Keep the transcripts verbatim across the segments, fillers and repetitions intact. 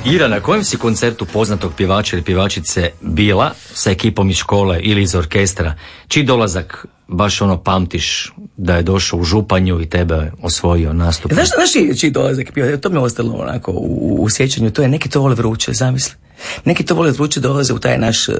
Ira, na kojem si koncertu poznatog pjevača ili pjevačice bila sa ekipom iz škole ili iz orkestra? Čiji dolazak baš ono pamtiš da je došao u Županju i tebe osvojio nastup? Znaš, znaš čiji dolazak bio? To mi je ostalo onako u, u sjećanju. To je neki to vole vruće, zamisli. Neki to vole vruće dolaze u taj naš uh,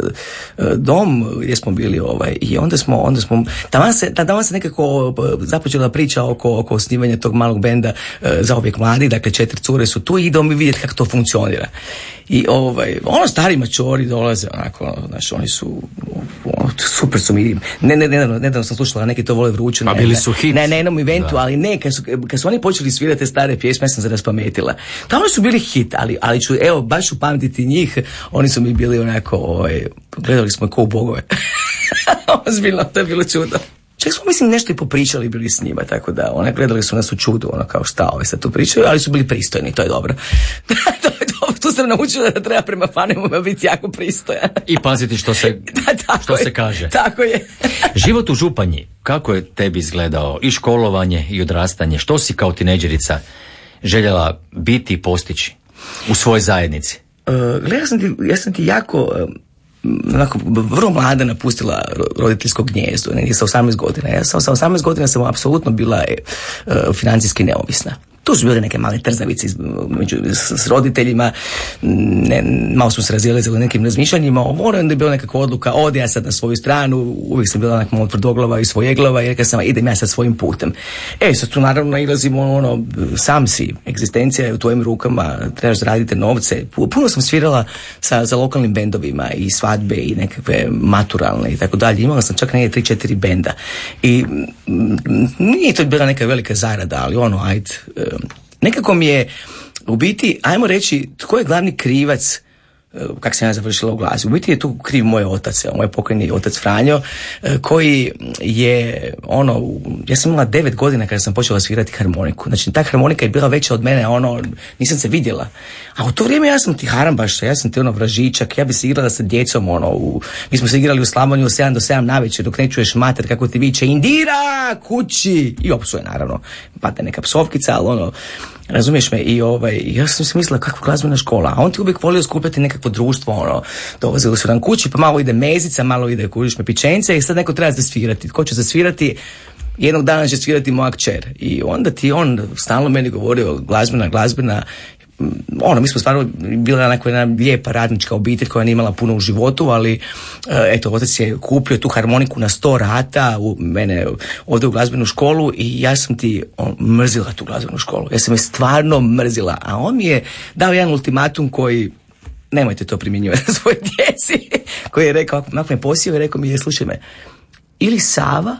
dom gdje smo bili ovaj, i onda smo, onda smo, tamo se, tamo se nekako započela priča oko, oko osnivanja tog malog benda uh, za uvijek mladi, dakle četiri cure su tu i idemo mi vidjeti kako to funkcionira. I ovaj, ono stari mačori dolaze, onako, znači oni su, ono, super su mi, ne, ne, nedavno, nedavno sam slušala neki to vole vruće. Pa bili su hit. Ne, na jednom eventu, da. Ali ne, kad su, kad su oni počeli svirati stare pjesme, ja sam se raspametila. Tamo su bili hit, ali, ali ću, evo, baš ću pametiti njih, oni su mi bili onako, ovaj, gledali smo kao bogove. Ozbiljno, to je bilo čudo. Čak smo, mislim, nešto i popričali bili s njima, tako da, one gledali su nas u čudu, ono, kao šta ove sad tu pričaju, ali su bili pristojni, to je dobro. To je dobro, tu sam naučila da treba prema fanovima biti jako pristojan. I paziti što se, da, što je, se kaže. Tako je. Život u Županji, kako je tebi izgledao? I školovanje, i odrastanje, što si kao tinejdžerica željela biti i postići u svojoj zajednici? Uh, gledala sam ti, ja sam ti jako... Uh, onako, vrlo mlada napustila roditeljsko gnjezdo, negdje sa osamnaest godina. Ja sam sa osamnaest godina sam apsolutno bila uh, financijski neovisna. Tu su bile neke male trzavice među, s, s roditeljima, ne, malo smo se razilazili nekim razmišljanjima, ono onda je bila nekakva odluka, ode ja sad na svoju stranu, uvijek sam bila onak malo tvrdoglava i svojeglava i rekao sam, idem ja sad svojim putem. E, sad tu naravno nailazimo, ono, sam si, egzistencija je u tvojim rukama, trebaš zaraditi novce. Puno sam svirala sa, za lokalnim bendovima i svadbe i nekakve maturalne i tako dalje. Imala sam čak negdje tri četiri benda. I m, nije to bila neka velika zarada, ali ono, ajde, nekako mi je, u biti, ajmo reći, tko je glavni krivac, kako sam ja završila u glazbi. U biti je tu kriv moj otac, moj pokojni otac Franjo, koji je, ono, ja sam imala devet godina kada sam počela svirati harmoniku. Znači, ta harmonika je bila veća od mene, ono, nisam se vidjela. A u to vrijeme ja sam ti harambaša, ja sam ti ono vražičak, ja bi se igrala sa djecom, ono, u, mi smo se igrali u Slavoniju od sedam do sedam navečer, dok ne čuješ mater kako ti viče, Indira, kući! I opsuje, naravno, pate neka psovkica, ali ono, razumiješ me, i ovaj, ja sam si mislila kakva glazbena škola, a on ti uvijek volio skupljati nekakvo društvo, ono, dolazili su nam kući, pa malo ide mezica, malo ide, kužiš me, pičence, i sad neko treba zasvirati. Tko će zasvirati? Jednog dana će svirati moja kćer. I onda ti on stalno meni govorio, glazbena, glazbena, ono, mi smo stvarno bila neka jedna lijepa radnička obitelj koja nije imala puno u životu, ali eto, otac je kupio tu harmoniku na sto rata u mene ovdje u glazbenu školu i ja sam ti on, mrzila tu glazbenu školu. Ja sam je stvarno mrzila, a on mi je dao jedan ultimatum koji nemojte to primjenjivati na svoje djeci, koji je rekao, nakon me posio i rekao mi je, slušaj me, ili Sava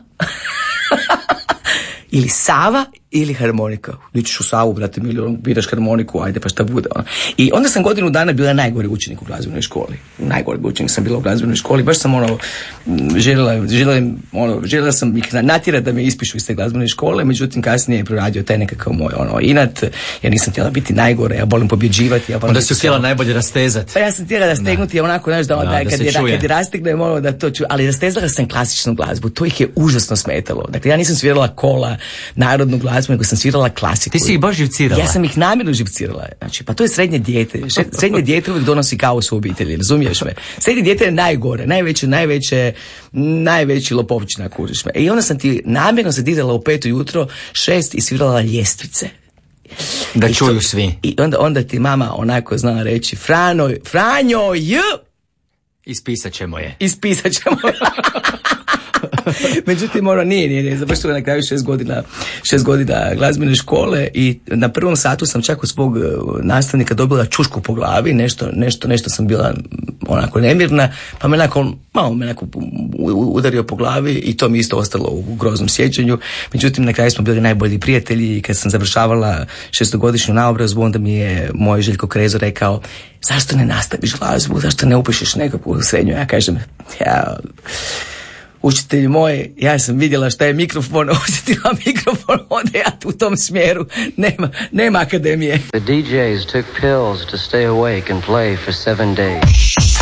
ili Sava ili harmonika. Nićeš u Savu, brate, milion, biraš harmoniku, ajde pa šta bude. Ono. I onda sam godinu dana bila najgori učenik u glazbenoj školi. Najgori učenik sam bila u glazbenoj školi. Baš sam ono, željela, željela, ono, željela sam ih natjerati da me ispišu iz te glazbene škole, međutim kasnije je proradio taj nekakav moj ono, inat, jer nisam htjela biti najgore, ja volim pobjeđivati. Ja volim onda si htjela ono, najbolje rastezati. Pa ja sam htjela rastegnuti, da. Onako, znaš, da, da, da, da kad, je, da, kad je rastegnem, ono, da to ću, ali rastezala sam klasičnu glazbu, to ih je užasno smetalo. Dakle, ja nisam svirala kola, narodnu glazbu, nego sam svirala klasiku. Ti si ih baš živcirala? Ja sam ih namjerno živcirala. Znači, pa to je srednje dijete. Srednje dijete uvijek donosi kaos u obitelji, razumiješ me? Srednje dijete je najgore, najveće, najveće, najveći lopovčina, kužiš me. I onda sam ti namjerno se dizala u pet ujutro, šest i svirala ljestvice. Da I čuju to, svi. I onda, onda ti mama onako znala reći, Frano, Franjo, j! Ispisat ćemo je. Ispisat ćemo je. Međutim, ono nije, nije, nije. Završila na kraju šest godina, šest godina glazbene škole i na prvom satu sam čak od svog nastavnika dobila čušku po glavi, nešto, nešto, nešto sam bila onako nemirna, pa me onako, malo me onako udario po glavi i to mi isto ostalo u groznom sjećanju. Međutim, na kraju smo bili najbolji prijatelji i kad sam završavala šestogodišnju naobrazbu, onda mi je moj Željko Krezo rekao, zašto ne nastaviš glazbu, zašto ne upišeš nekakvu srednju? Ja kažem, ja... Učitelji moji, ja sam vidjela šta je mikrofon, osjetila mikrofon, onda ja u tom smjeru, nema, nema akademije. The D Js took pills to stay awake and play for seven days.